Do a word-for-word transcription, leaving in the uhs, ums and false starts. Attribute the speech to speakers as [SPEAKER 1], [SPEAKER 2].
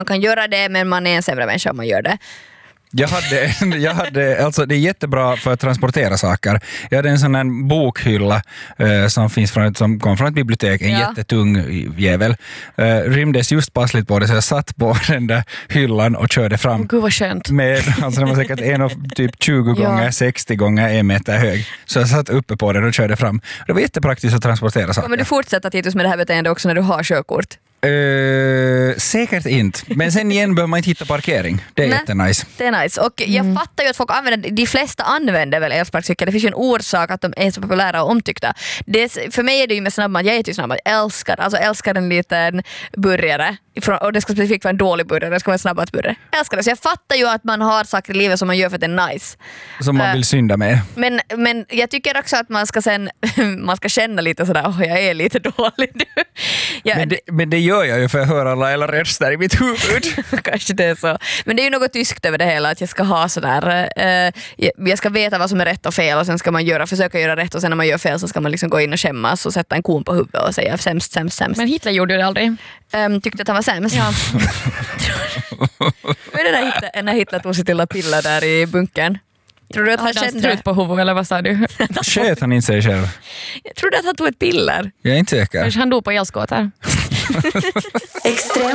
[SPEAKER 1] Man kan göra det, men man är en sämre människa om man gör det.
[SPEAKER 2] Jag hade, jag hade, alltså det är jättebra för att transportera saker. Jag hade en sån här bokhylla eh, som finns från, som kom från ett bibliotek, en
[SPEAKER 1] ja.
[SPEAKER 2] jättetung jävel. Eh, rymdes just passligt på det, så jag satt på den där hyllan och körde fram.
[SPEAKER 1] Gud vad skönt.
[SPEAKER 2] Med, alltså den var säkert en och typ tjugo
[SPEAKER 1] ja.
[SPEAKER 2] gånger sextio gånger en meter hög. Så jag satt uppe på den och körde fram. Det var jättepraktiskt att transportera saker.
[SPEAKER 1] Kommer du fortsätta, Titus, med det här beteendet också när du har körkort?
[SPEAKER 2] Uh, säkert inte. Men sen igen behöver man inte hitta parkering. Det är
[SPEAKER 1] Nej,
[SPEAKER 2] jättenice.
[SPEAKER 1] Det är nice. Och jag mm. fattar ju att folk använder, de flesta använder väl elsparkcykel. Det finns ju en orsak att de är så populära och omtyckta. Det, för mig är det ju med snabbmat, jag är ju snabbmat. Jag älskar, alltså älskar en liten burgare. Och det ska specifikt vara en dålig burgare, det ska vara en snabbmatsburgare. Jag älskar det. Så jag fattar ju att man har saker i livet som man gör för att det är nice.
[SPEAKER 2] Som man vill synda med.
[SPEAKER 1] Men, men jag tycker också att man ska sen man ska känna lite sådär, åh oh, jag är lite dålig nu. Jag,
[SPEAKER 2] men, det, men det gör jag ju för att höra alla eller röster i mitt huvud.
[SPEAKER 1] Kanske det är så. Men det är ju något tyskt över det hela, att jag ska ha sådär, eh, jag ska veta vad som är rätt och fel och sen ska man göra, försöka göra rätt och sen när man gör fel så ska man liksom gå in och skämmas och sätta en kon på huvudet och säga sämst, sämst, sämst.
[SPEAKER 3] Men Hitler gjorde det aldrig.
[SPEAKER 1] Um, tyckte att han var sämst. Ja. Men det där Hitler, när Hitler tog sitt lilla piller där i bunkern. Tror du att han kände
[SPEAKER 3] strut på huvudet eller vad sa du?
[SPEAKER 2] Sköt han inte sig själv?
[SPEAKER 1] Jag trodde att han tog ett piller.
[SPEAKER 2] Jag är inte säker.
[SPEAKER 3] Kanske han dog på elskåtar.